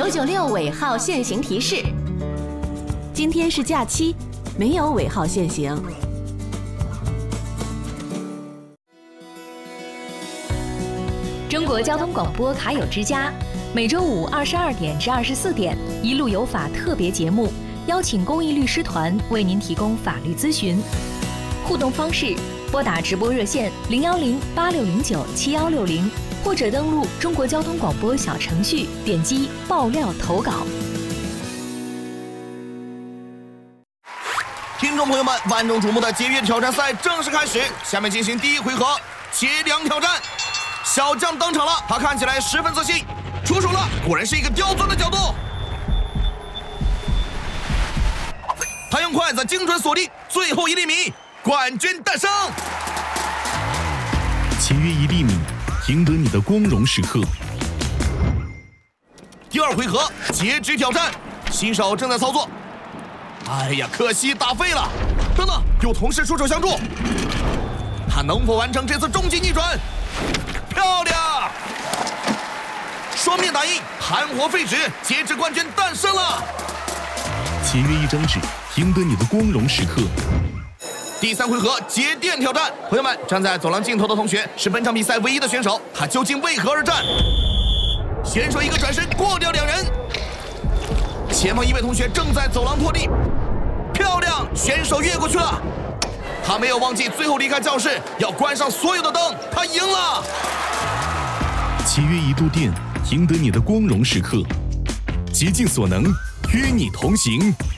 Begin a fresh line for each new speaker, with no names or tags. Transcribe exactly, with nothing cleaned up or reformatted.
九九六尾号限行提示：今天是假期，没有尾号限行。
中国交通广播卡友之家，每周五二十二点至二十四点，一路有法特别节目，邀请公益律师团为您提供法律咨询。互动方式：拨打直播热线零幺零八六零九七幺六零，或者登录中国交通广播小程序，点击爆料投稿。
听众朋友们，万众瞩目的节约挑战赛正式开始，下面进行第一回合节粮挑战。小将登场了，他看起来十分自信，出手了，果然是一个刁钻的角度。他用筷子精准锁定最后一粒米，冠军诞生。
节约一粒米，赢得你的光荣时刻。
第二回合截止挑战，新手正在操作。哎呀，可惜打废了。等等，有同事出手相助，他能否完成这次终极逆转？漂亮！双面打印，含火废纸，截止冠军诞生了。
节约一张纸，赢得你的光荣时刻。
第三回合节电挑战，朋友们，站在走廊尽头的同学是本场比赛唯一的选手，他究竟为何而战？选手一个转身过掉两人，前方一位同学正在走廊拖地，漂亮，选手越过去了。他没有忘记最后离开教室要关上所有的灯，他赢了。
节约一度电，赢得你的光荣时刻。竭尽所能，与你同行。